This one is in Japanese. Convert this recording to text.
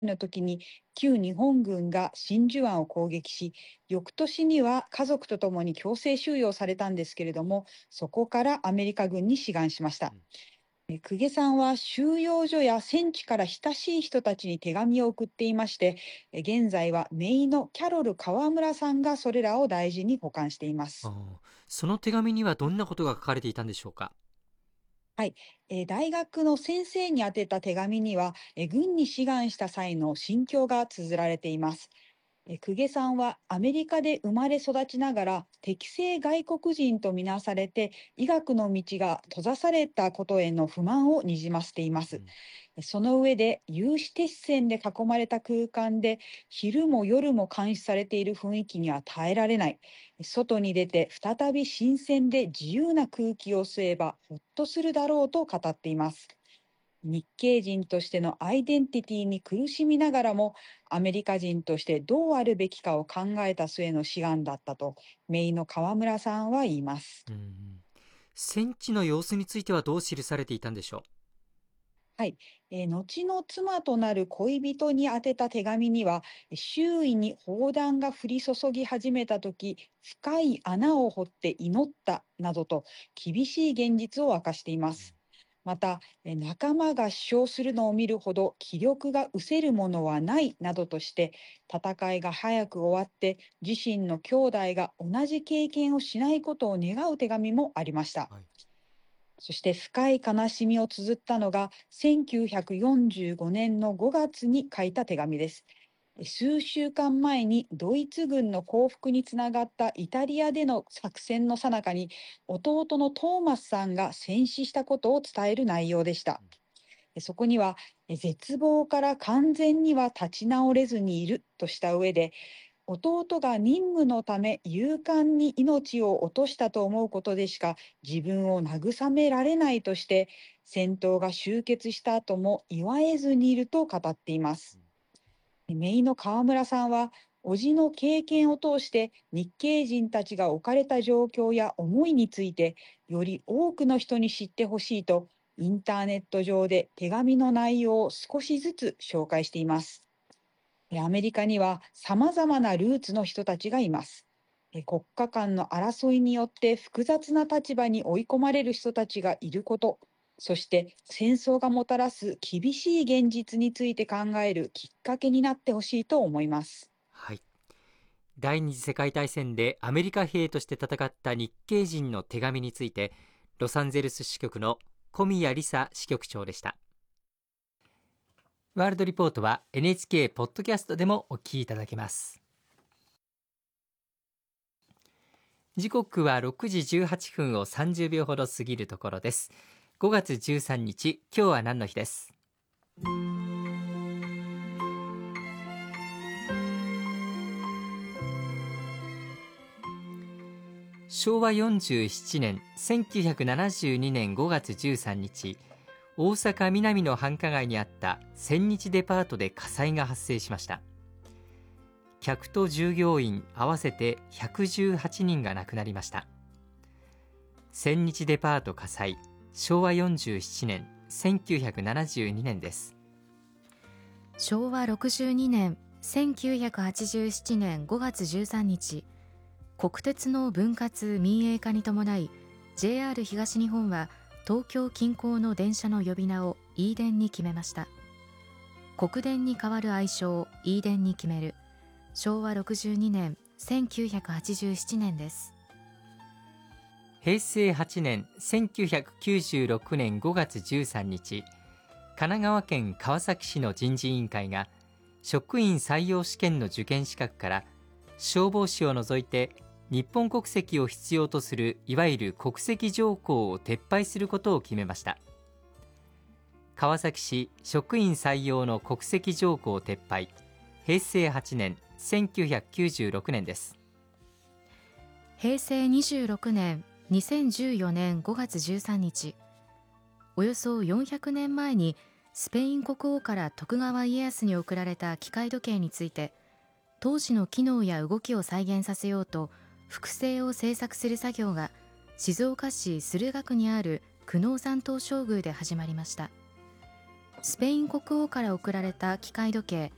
の時に旧日本軍が真珠湾を攻撃し、翌年には家族と共に強制収容されたんですけれども、そこからアメリカ軍に志願しました。 うん。 公家さんは収容所や戦地から親しい人たちに手紙を送っていまして、現在は姪のキャロル川村さんがそれらを大事に保管しています。 その手紙にはどんなことが書かれていたんでしょうか？ はい、大学の先生に宛てた手紙には、軍に志願した際の心境が綴られています。公家さんはアメリカで生まれ育ちながら敵性外国人とみなされて、医学の道が閉ざされたことへの不満をにじませています。 うん。 その上で有刺鉄線で囲まれた空間で昼も夜も監視されている雰囲気には耐えられない。外に出て再び新鮮で自由な空気を吸えばほっとするだろうと語っています。日系人としてのアイデンティティに苦しみながらも、アメリカ人としてどうあるべきかを考えた末の志願だったと、姪の川村さんは言います。 うん。戦地の様子についてはどう記されていたんでしょう？ はい、後の妻となる恋人に宛てた手紙には、周囲に砲弾が降り注ぎ始めた時、深い穴を掘って祈ったなどと厳しい現実を明かしていまうん。 す。また、仲間が死傷するのを見るほど気力が失せるものはないなどとして、戦いが早く終わって自身の兄弟が同じ経験をしないことを願う手紙もありました。 はい。 そして深い悲しみを綴ったのが1945年の5月に書いた手紙です。数週間前にドイツ軍の降伏につながったイタリアでの作戦の最中に、弟のトーマスさんが戦死したことを伝える内容でした。 うん。 そこには、絶望から完全には立ち直れずにいるとした上で、弟が任務のため勇敢に命を落としたと思うことでしか自分を慰められないとして、戦闘が終結した後も祝えずにいると語っています。 うん。 姪の川村さんは、叔父の経験を通して日系人たちが置かれた状況や思いについてより多くの人に知ってほしいと、インターネット上で手紙の内容を少しずつ紹介しています。アメリカには様々なルーツの人たちがいます。国家間の争いによって複雑な立場に追い込まれる人たちがいること、そして戦争がもたらす厳しい現実について考えるきっかけになってほしいと思います。 はい。第二次世界大戦でアメリカ兵として戦った日系人の手紙について、ロサンゼルス支局の小宮梨沙支局長でした。ワールドリポートは NHK ポッドキャストでもお聞きいただけます。時刻は6時18分を30秒ほど過ぎるところです。5月13日、今日は何の日です？昭和47年、1972年5月13日、大阪南の繁華街にあった千日デパートで火災が発生しました。客と従業員合わせて118人が亡くなりました。千日デパート火災、昭和47年、1972年です。 昭和62年1987年5月13日、国鉄の分割民営化に伴い JR 東日本は東京近郊の電車の呼び名を E 電に決めました。国電に代わる愛称 E 電に決める昭和62年1987年です。 平成8年、1996年5月13日、神奈川県川崎市の人事委員会が職員採用試験の受験資格から消防士を除いて日本国籍を必要とするいわゆる国籍条項を撤廃することを決めました。川崎市職員採用の国籍条項撤廃、平成8年、1996年です。 平成26年2014年5月13日、およそ400年前にスペイン国王から徳川家康に贈られた機械時計について、当時の機能や動きを再現させようと複製を製作する作業が静岡市駿河区にある久能山東照宮で始まりました。スペイン国王から贈られた機械時計